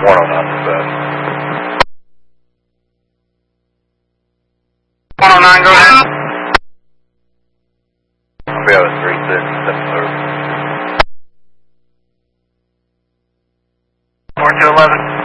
109 is bad. 109, go ahead. I'll be out at 36, 730. 4211.